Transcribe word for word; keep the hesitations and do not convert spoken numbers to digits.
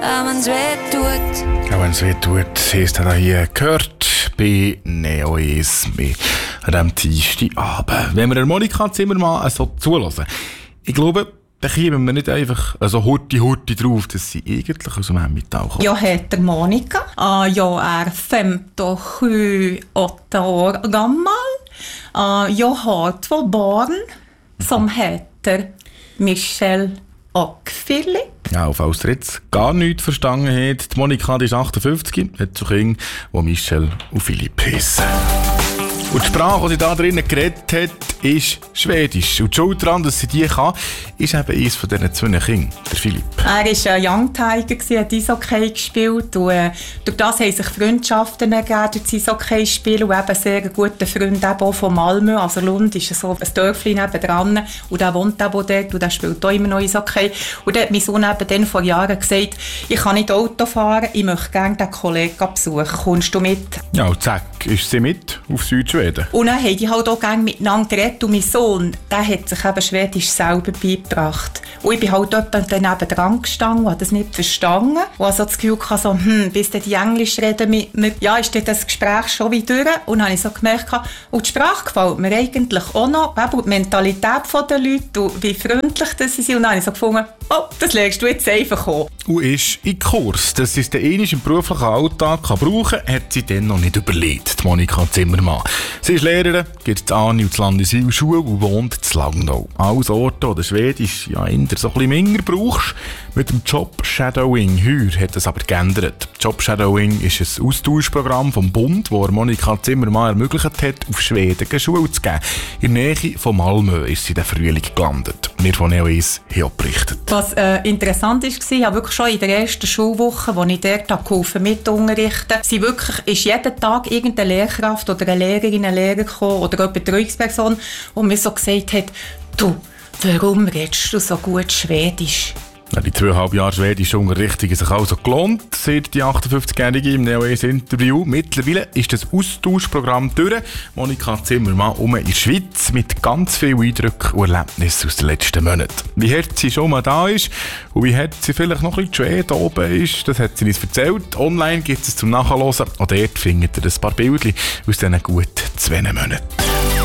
auch wenn's weh tut. Auch wenn's weh tut, heisst er hier gehört bei Neo eins mit dem Dienstag Abend. Wenn wir der Monika Zimmermann so zulassen, ich glaube, da kommen wir nicht einfach so hurti hurti drauf, dass sie eigentlich aus dem Emmental kommt. Jag heter Monica. Uh, jag är femtiosju år gammal. Uh, jag har två barn som heter Michelle och Philipp. Ja, falls ihr jetzt gar nichts verstanden habt, die Monika die ist achtundfünfzig, hat so Kinder, die Michelle und Philipp heissen. Und die Sprache, die sie da drinnen geredet hat, ist Schwedisch. Und die Schuld daran, dass sie die kann, ist eben eines von diesen zwei Kindern, der Philipp. Er war ein Young Tiger, hat Eishockey gespielt. Und, äh, durch das haben sich Freundschaften ergeben, durch das Eishockey spielen. Und eben ein sehr guter Freund eben auch von Malmö. Also Lund ist so ein Dörfchen nebendran. Und der wohnt eben dort und der spielt auch immer noch Eishockey. Und dann hat mein Sohn eben dann vor Jahren gesagt, ich kann nicht Auto fahren, ich möchte gerne den Kollegen besuchen. Kommst du mit? Ja, und zack, ist sie mit auf Südschweden. Und dann haben die halt auch gerne miteinander geredet. Und mein Sohn, der hat sich eben Schwedisch selber beigebracht. Und ich bin halt jemand daneben dran gestanden und habe das nicht verstanden. Und also das Gefühl hatte, so, hm, bis dann die Englisch reden mit mir, ja, ist dann das Gespräch schon wieder durch. Und dann habe ich so gemerkt, und die Sprache gefällt mir eigentlich auch noch, eben die Mentalität der Leute und wie freundlich das sie sind. Und dann habe ich so gefunden, oh, das lernst du jetzt einfach an. Und ist in Kurs, dass sie es dann einmal im beruflichen Alltag kann brauchen kann, hat sie dann noch nicht überlegt, die Monika Zimmermann. Sie ist Lehrerin, geht zu Ani und zu Landeswil-Schule und wohnt zu Langnau. Alles Orte, wo du Schwedisch ja eher so ein bisschen länger brauchst. Mit dem Job Shadowing heuer hat das aber geändert. Job Shadowing ist ein Austauschprogramm vom Bund, das Monika Zimmermann ermöglicht hat, auf Schweden eine Schule zu geben. In der Nähe von Malmö ist sie in den Frühling gelandet. Wir von Neo eins haben auch berichtet. Was äh, interessant war, ich habe wirklich schon in der ersten Schulwoche, als ich dort geholfen mit unterrichten, sie wirklich, ist jeden Tag irgendeine Lehrkraft oder eine Lehrerin, ein Lehrer gekommen oder eine Betreuungsperson, die mir so gesagt hat, du, warum redest du so gut Schwedisch? Die zweieinhalb Jahre schwedische Unterrichtung hat sich also gelohnt, sagt die achtundfünfzigjährige im Neo eins Interview. Mittlerweile ist das Austauschprogramm durch. Monika Zimmermann um in der Schweiz mit ganz vielen Eindrücken und Erlebnissen aus den letzten Monaten. Wie hart sie schon mal da ist und wie hart sie vielleicht noch ein bisschen Schweden oben ist, das hat sie uns erzählt. Online gibt es zum Nachhören. Auch dort findet ihr ein paar Bildchen aus diesen gut zwei Monaten.